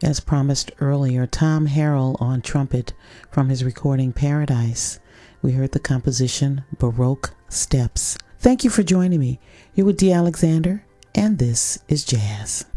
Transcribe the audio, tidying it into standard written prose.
As promised earlier, Tom Harrell on trumpet from his recording Paradise. We heard the composition Baroque Steps. Thank you for joining me. You're with Dee Alexander, and this is Jazz.